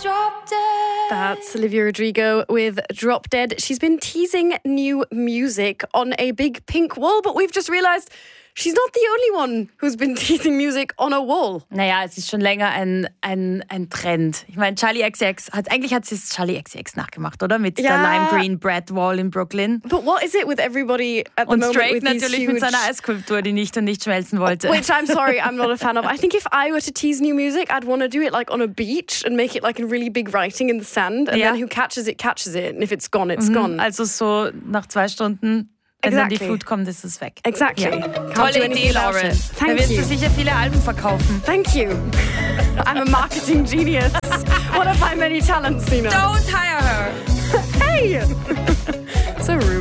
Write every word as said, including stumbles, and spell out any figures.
Drop Dead. That's Olivia Rodrigo with Drop Dead. She's been teasing new music on a big pink wall, but we've just realised she's not the only one who's been teasing music on a wall. Naja, es ist schon länger ein, ein, ein Trend. Ich meine, Charli X C X, hat, eigentlich hat sie es Charli X C X nachgemacht, oder? Mit Ja. der Lime Green Bread Wall in Brooklyn. But what is it with everybody at the Und moment Drake with these natürlich huge... mit seiner Eiskulptur, die nicht und nicht schmelzen wollte. Which I'm sorry, I'm not a fan of. I think if I were to tease new music, I'd want to do it like on a beach and make it like in really big writing in the sand. And Ja. then who catches it, catches it. And if it's gone, it's Mhm. gone. Also so nach zwei Stunden, wenn Exactly. dann die Flut kommt, ist es weg. Exactly. Ja. Can't Tolle do anything Idee, about Lauren. it. Da Thank wirst you. du sicher viele Alben verkaufen. Thank you. I'm a marketing genius. One of my many talents, Nina. Don't hire her. Hey! So rude.